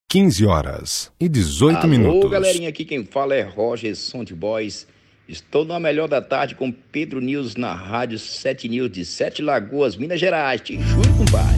15h18. Alô, galerinha, aqui quem fala é Roger Sonte Boys. Estou na melhor da tarde com Pedro News na Rádio 7 News de Sete Lagoas, Minas Gerais. Te juro, compadre.